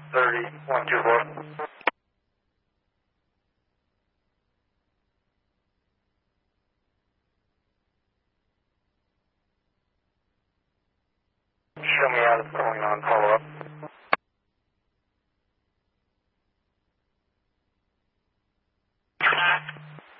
30-124. Show me how it's going on follow-up.